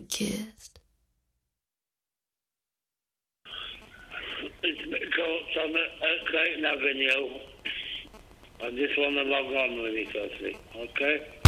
kissed. It's because I'm at Clayton Avenue. I just want to log on really quickly, okay?